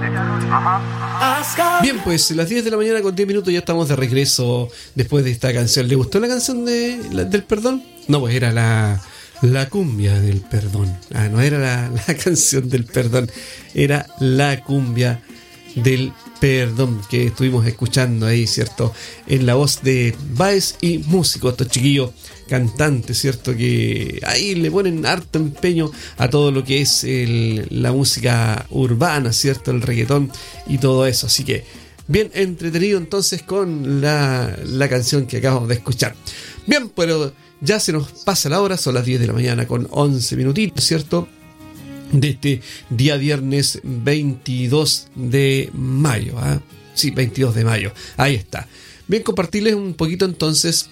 Bien, pues las 10 de la mañana con 10 minutos ya estamos de regreso después de esta canción. ¿Le gustó la canción del perdón? No, pues era la cumbia del perdón. No era la canción del perdón, era la cumbia del perdón que estuvimos escuchando ahí, ¿cierto? En la voz de Baez y Músico, estos chiquillos cantantes, ¿cierto? Que ahí le ponen harto empeño a todo lo que es la música urbana, ¿cierto? El reggaetón y todo eso. Así que bien entretenido entonces con la canción que acabamos de escuchar. Bien, pero ya se nos pasa la hora, son las 10 de la mañana con 11 minutitos, ¿cierto? De este día viernes 22 de mayo. Sí, 22 de mayo. Ahí está. Bien, compartirles un poquito entonces.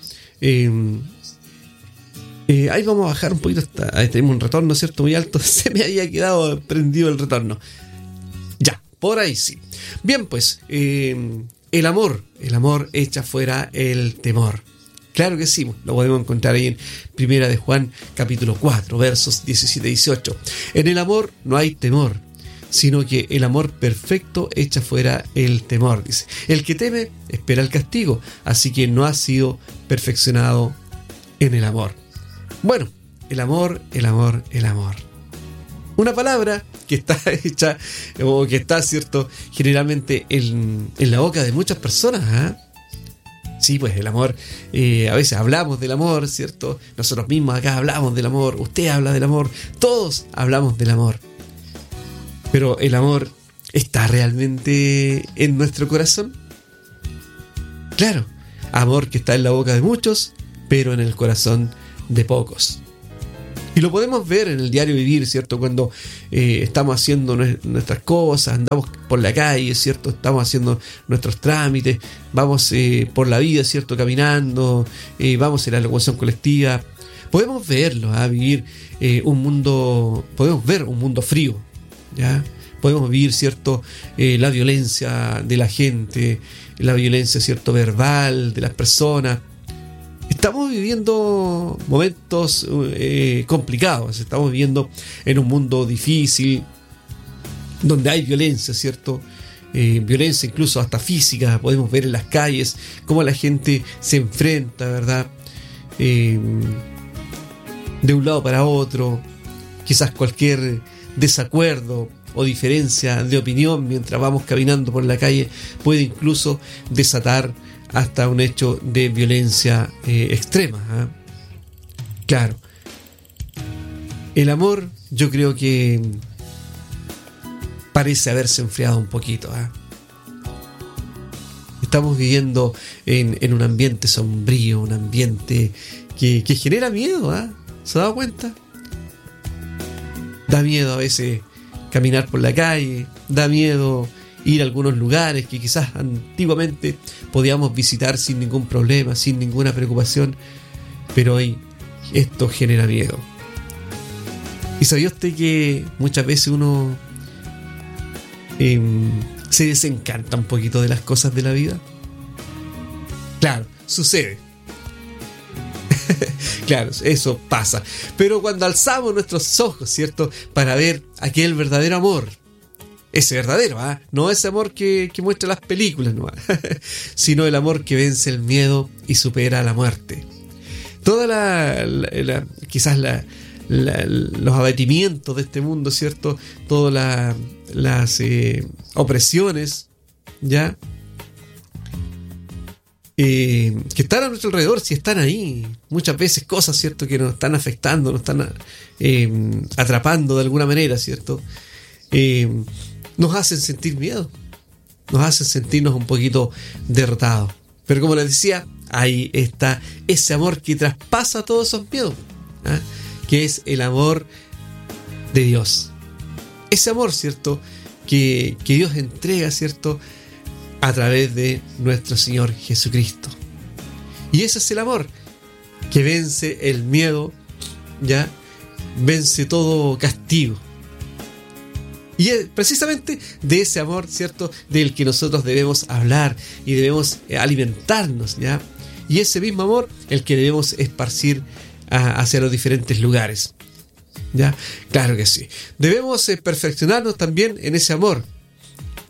Ahí vamos a bajar un poquito. Ahí tenemos un retorno, ¿cierto? Muy alto. Se me había quedado prendido el retorno. Ya, por ahí sí. Bien, pues, el amor echa fuera el temor. Claro que sí, lo podemos encontrar ahí en Primera de Juan, capítulo 4, versos 17 y 18. En el amor no hay temor, sino que el amor perfecto echa fuera el temor, dice. El que teme espera el castigo, así que no ha sido perfeccionado en el amor. Bueno, el amor. Una palabra que está hecha, o que está, ¿cierto?, generalmente en la boca de muchas personas, Sí, pues el amor, a veces hablamos del amor, ¿cierto? Nosotros mismos acá hablamos del amor, usted habla del amor, todos hablamos del amor. Pero ¿el amor está realmente en nuestro corazón? Claro, amor que está en la boca de muchos, pero en el corazón de pocos. Y lo podemos ver en el diario vivir, ¿cierto? Cuando estamos haciendo nuestras cosas, andamos por la calle, ¿cierto? Estamos haciendo nuestros trámites, vamos por la vida, ¿cierto? Caminando, vamos en la locomoción colectiva. Podemos verlo, vivir podemos ver un mundo frío, ¿ya? Podemos vivir, ¿cierto? La violencia de la gente, la violencia, ¿cierto? Verbal de las personas. Estamos viviendo momentos complicados, estamos viviendo en un mundo difícil, donde hay violencia, ¿cierto? Violencia incluso hasta física, podemos ver en las calles cómo la gente se enfrenta, ¿verdad? De un lado para otro, quizás cualquier desacuerdo o diferencia de opinión mientras vamos caminando por la calle puede incluso desatar hasta un hecho de violencia extrema. Claro. El amor, yo creo que parece haberse enfriado un poquito. Estamos viviendo en un ambiente sombrío, un ambiente que genera miedo. ¿Se ha dado cuenta? Da miedo a veces caminar por la calle, da miedo ir a algunos lugares que quizás antiguamente podíamos visitar sin ningún problema, sin ninguna preocupación, pero hoy esto genera miedo. ¿Y sabía usted que muchas veces uno se desencanta un poquito de las cosas de la vida? Claro, sucede. Claro, eso pasa. Pero cuando alzamos nuestros ojos, ¿cierto?, para ver aquel verdadero amor, ese verdadero, no ese amor que muestra las películas, ¿no? Sino el amor que vence el miedo y supera la muerte. Toda quizás los abatimientos de este mundo, ¿cierto? Todas las opresiones, ¿ya? Que están a nuestro alrededor, si están ahí, muchas veces cosas, ¿cierto?, que nos están afectando, nos están atrapando de alguna manera, ¿cierto? Nos hacen sentir miedo, nos hacen sentirnos un poquito derrotados. Pero como les decía, ahí está ese amor que traspasa todos esos miedos, que es el amor de Dios. Ese amor, ¿cierto?, que Dios entrega, ¿cierto?, a través de nuestro Señor Jesucristo. Y ese es el amor que vence el miedo, ¿ya? Vence todo castigo. Y es precisamente de ese amor, ¿cierto?, del que nosotros debemos hablar y debemos alimentarnos, ¿ya? Y ese mismo amor el que debemos esparcir hacia los diferentes lugares, ¿ya? Claro que sí. Debemos perfeccionarnos también en ese amor.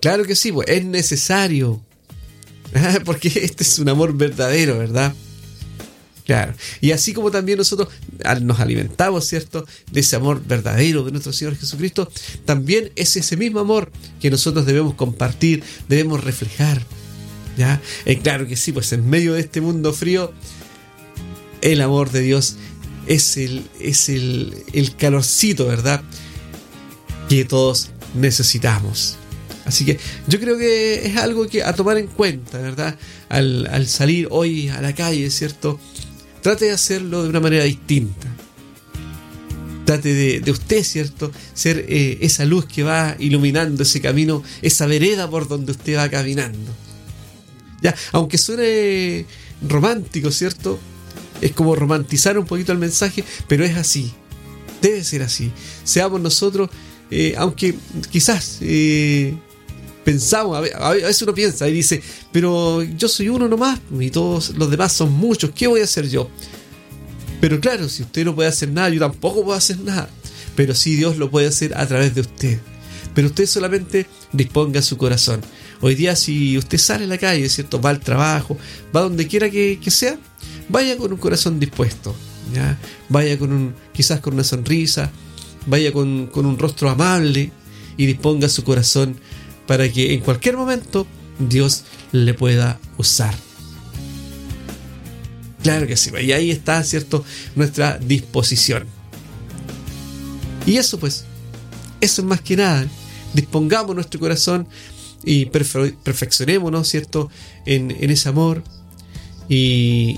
Claro que sí, pues es necesario. Porque este es un amor verdadero, ¿verdad? Claro. Y así como también nosotros nos alimentamos, ¿cierto?, de ese amor verdadero de nuestro Señor Jesucristo, también es ese mismo amor que nosotros debemos compartir, debemos reflejar. ¿Ya? Claro que sí, pues en medio de este mundo frío, el amor de Dios es el calorcito, ¿verdad?, que todos necesitamos. Así que yo creo que es algo que a tomar en cuenta, ¿verdad? Al salir hoy a la calle, ¿cierto? Trate de hacerlo de una manera distinta. Trate de usted, ¿cierto?, ser esa luz que va iluminando ese camino, esa vereda por donde usted va caminando. Ya, aunque suene romántico, ¿cierto? Es como romantizar un poquito el mensaje, pero es así. Debe ser así. Seamos nosotros, aunque quizás pensamos, a veces uno piensa y dice, pero yo soy uno nomás y todos los demás son muchos, ¿qué voy a hacer yo? Pero claro, si usted no puede hacer nada, yo tampoco puedo hacer nada, pero sí Dios lo puede hacer a través de usted. Pero usted solamente disponga su corazón. Hoy día, si usted sale a la calle, ¿cierto?, va al trabajo, va donde quiera que sea, vaya con un corazón dispuesto, ¿ya? Vaya quizás con una sonrisa, vaya con un rostro amable y disponga su corazón para que en cualquier momento Dios le pueda usar. Claro que sí, y ahí está, ¿cierto?, nuestra disposición. Y eso pues, eso es más que nada. Dispongamos nuestro corazón y perfeccionémonos, ¿cierto?, en ese amor y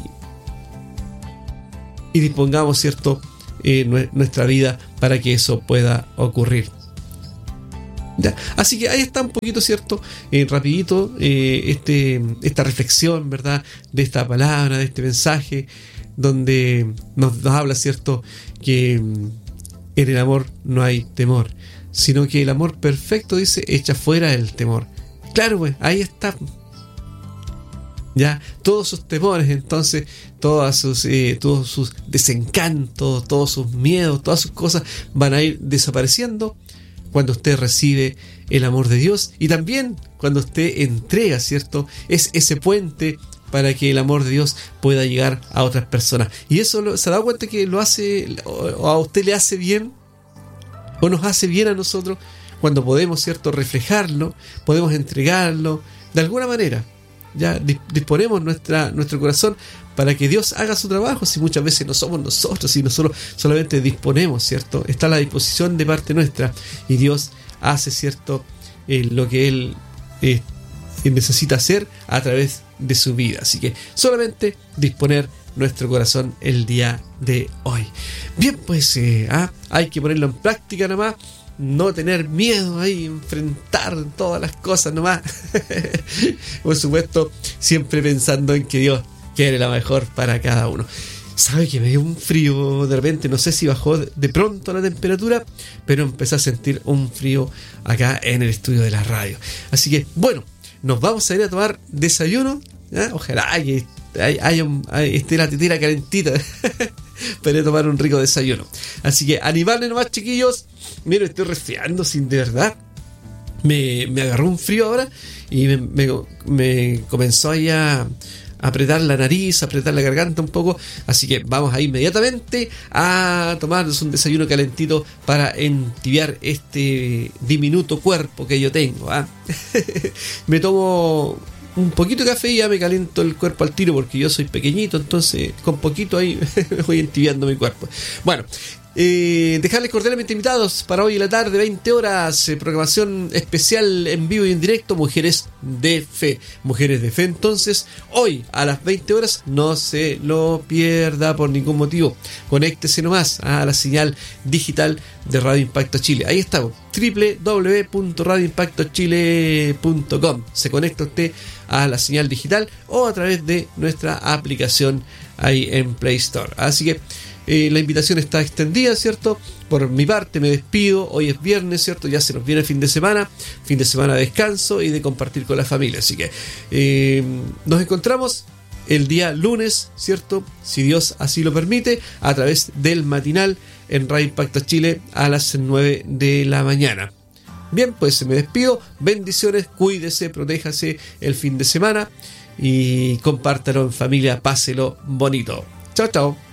dispongamos, ¿cierto?, nuestra vida para que eso pueda ocurrir. ¿Ya? Así que ahí está un poquito, ¿cierto?, rapidito esta reflexión, ¿verdad?, de esta palabra, de este mensaje, donde nos habla, ¿cierto?, que en el amor no hay temor, sino que el amor perfecto, dice, echa fuera el temor. Claro, pues, ahí está. Ya, todos sus temores, entonces, todos sus desencantos, todos sus miedos, todas sus cosas van a ir desapareciendo cuando usted recibe el amor de Dios, y también cuando usted entrega, ¿cierto?, es ese puente para que el amor de Dios pueda llegar a otras personas. Y eso se ha dado cuenta que lo hace, o a usted le hace bien, o nos hace bien a nosotros, cuando podemos, ¿cierto?, reflejarlo, podemos entregarlo de alguna manera. Ya disponemos nuestro corazón para que Dios haga su trabajo, si muchas veces no somos nosotros, si nosotros solamente disponemos, ¿cierto? Está a la disposición de parte nuestra, y Dios hace, ¿cierto?, lo que Él necesita hacer a través de su vida. Así que solamente disponer nuestro corazón el día de hoy. Bien, pues hay que ponerlo en práctica nomás. No tener miedo ahí, enfrentar todas las cosas nomás. Por supuesto, siempre pensando en que Dios quiere la mejor para cada uno. Sabe que me dio un frío de repente, no sé si bajó de pronto la temperatura, pero empecé a sentir un frío acá en el estudio de la radio. Así que, bueno, nos vamos a ir a tomar desayuno, ¿eh? Ojalá que esté la tetera calentita para tomar un rico desayuno. Así que animarle nomás, chiquillos. Mira, estoy resfriando, sin de verdad. Me agarró un frío ahora y me comenzó ahí a apretar la nariz, a apretar la garganta un poco. Así que vamos a inmediatamente a tomarnos un desayuno calentito para entibiar este diminuto cuerpo que yo tengo. Me tomo un poquito de café y ya me caliento el cuerpo al tiro, porque yo soy pequeñito, entonces con poquito ahí voy entibiando mi cuerpo. Bueno, dejarles cordialmente invitados para hoy en la tarde, 20 horas, programación especial en vivo y en directo, Mujeres de Fe. Mujeres de Fe, entonces, hoy a las 20 horas, no se lo pierda por ningún motivo. Conéctese nomás a la señal digital de Radio Impacto Chile. Ahí estamos, www.radioimpactochile.com. Se conecta usted a la señal digital o a través de nuestra aplicación ahí en Play Store. Así que la invitación está extendida, ¿cierto? Por mi parte me despido. Hoy es viernes, ¿cierto? Ya se nos viene el fin de semana de descanso y de compartir con la familia. Así que nos encontramos el día lunes, ¿cierto?, si Dios así lo permite, a través del matinal en Radio Impacto Chile a las 9 de la mañana. Bien, pues me despido. Bendiciones, cuídese, protéjase el fin de semana y compártalo en familia, páselo bonito. Chao, chao.